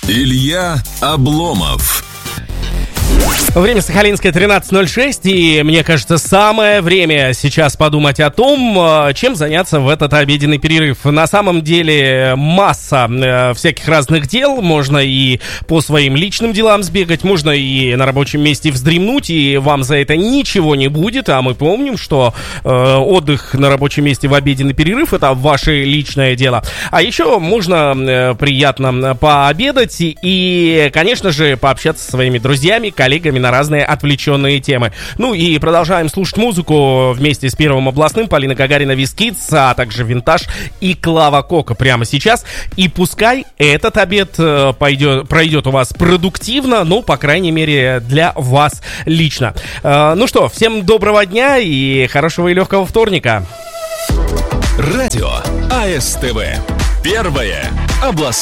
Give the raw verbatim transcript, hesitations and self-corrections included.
Илья Обломов. Время Сахалинское тринадцать ноль шесть, и мне кажется, самое время сейчас подумать о том, чем заняться в этот обеденный перерыв. На самом деле масса э, всяких разных дел, можно и по своим личным делам сбегать, можно и на рабочем месте вздремнуть, и вам за это ничего не будет, а мы помним, что э, отдых на рабочем месте в обеденный перерыв — это ваше личное дело. А еще можно э, приятно пообедать и, конечно же, пообщаться со своими друзьями, коллегами на разные отвлеченные темы. Ну и продолжаем слушать музыку вместе с Первым областным, Полина Гагарина, Вискидс, а также Винтаж и Клава Кока прямо сейчас. И пускай этот обед э, пойдет, пройдет у вас продуктивно, ну, по крайней мере, для вас лично. Э, ну что, всем доброго дня и хорошего и легкого вторника. Радио АСТВ. Первое областное.